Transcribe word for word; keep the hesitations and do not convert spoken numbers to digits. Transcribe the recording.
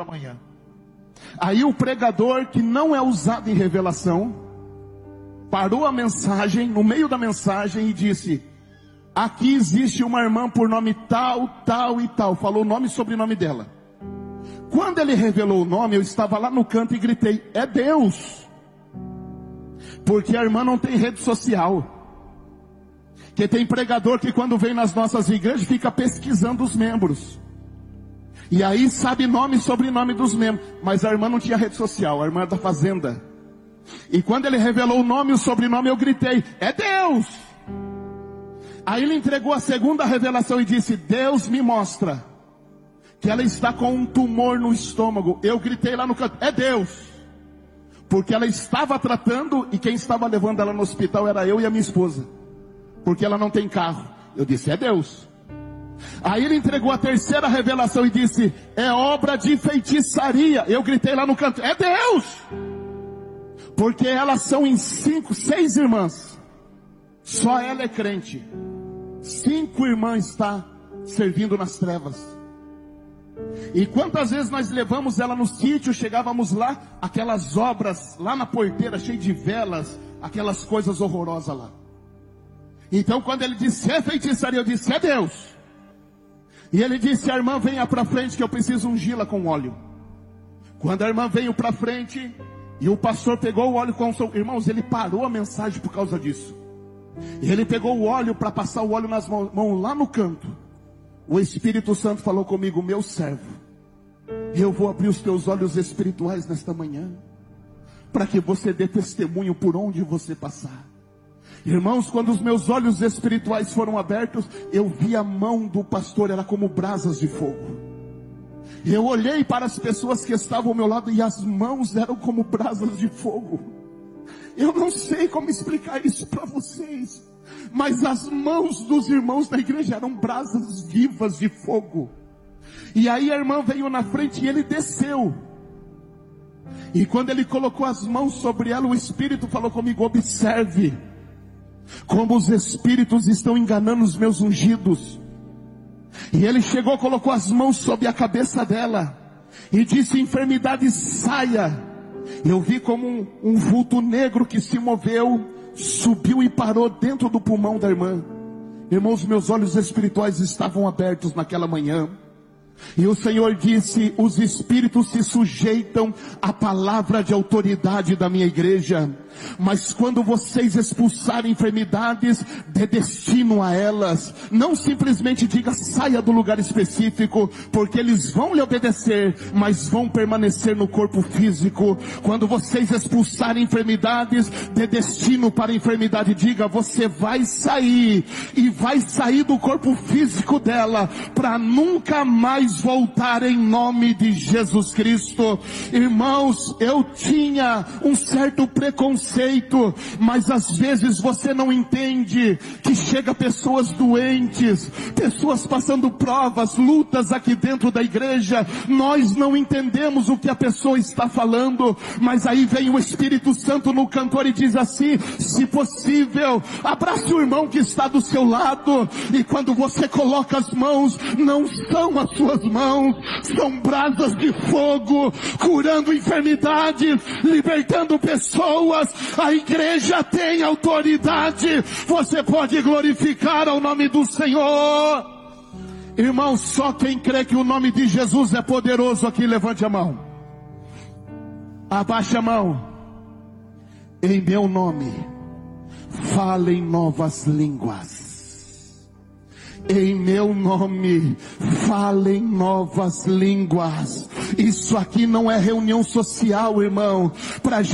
manhã. Aí o pregador, que não é usado em revelação, parou a mensagem, no meio da mensagem, e disse: aqui existe uma irmã por nome tal, tal e tal. Falou o nome e sobrenome dela. Quando ele revelou o nome, eu estava lá no canto e gritei: é Deus. Porque a irmã não tem rede social. Que tem pregador que quando vem nas nossas igrejas fica pesquisando os membros. E aí sabe nome e sobrenome dos membros. Mas a irmã não tinha rede social, a irmã é da fazenda. E quando ele revelou o nome e o sobrenome, eu gritei: é Deus. Aí ele entregou a segunda revelação e disse: Deus me mostra que ela está com um tumor no estômago. Eu gritei lá no canto: é Deus. Porque ela estava tratando, e quem estava levando ela no hospital era eu e a minha esposa. Porque ela não tem carro. Eu disse: é Deus. Aí ele entregou a terceira revelação e disse: é obra de feitiçaria. Eu gritei lá no canto: é Deus. Porque elas são em cinco, seis irmãs. Só ela é crente. Cinco irmãs está servindo nas trevas. E quantas vezes nós levamos ela no sítio, chegávamos lá, aquelas obras lá na porteira, cheio de velas, aquelas coisas horrorosas lá. Então quando ele disse: é feitiçaria, eu disse: é Deus. E ele disse: a irmã venha para frente que eu preciso ungí-la com óleo. Quando a irmã veio para frente, e o pastor pegou o óleo com o seu... Irmãos, ele parou a mensagem por causa disso. E ele pegou o óleo para passar o óleo nas mãos, mãos lá no canto. O Espírito Santo falou comigo: meu servo, eu vou abrir os teus olhos espirituais nesta manhã, para que você dê testemunho por onde você passar. Irmãos, quando os meus olhos espirituais foram abertos, eu vi a mão do pastor, era como brasas de fogo. Eu olhei para as pessoas que estavam ao meu lado, e as mãos eram como brasas de fogo. Eu não sei como explicar isso para vocês, mas as mãos dos irmãos da igreja eram brasas vivas de fogo. E aí a irmã veio na frente e ele desceu. E quando ele colocou as mãos sobre ela, o Espírito falou comigo: observe como os espíritos estão enganando os meus ungidos. E ele chegou, colocou as mãos sobre a cabeça dela e disse: enfermidade, saia. Eu vi como um, um vulto negro que se moveu, subiu e parou dentro do pulmão da irmã. Irmãos, meus olhos espirituais estavam abertos naquela manhã. E o Senhor disse: os espíritos se sujeitam à palavra de autoridade da minha igreja, mas quando vocês expulsarem enfermidades, dê destino a elas. Não simplesmente diga: saia do lugar específico, porque eles vão lhe obedecer, mas vão permanecer no corpo físico. Quando vocês expulsarem enfermidades, dê destino para a enfermidade. Diga: você vai sair, e vai sair do corpo físico dela, para nunca mais voltar, em nome de Jesus Cristo. Irmãos, eu tinha um certo preconceito, mas às vezes você não entende que chega pessoas doentes, pessoas passando provas, lutas aqui dentro da igreja. Nós não entendemos o que a pessoa está falando, mas aí vem o Espírito Santo no cantor e diz assim: se possível, abrace o irmão que está do seu lado. E quando você coloca as mãos, não são as suas mãos, são brasas de fogo, curando enfermidades, libertando pessoas. A igreja tem autoridade. Você pode glorificar ao nome do Senhor. Irmão, só quem crê que o nome de Jesus é poderoso aqui, levante a mão. Abaixe a mão. Em meu nome falem novas línguas. Em meu nome falem novas línguas. Isso aqui não é reunião social, irmão, para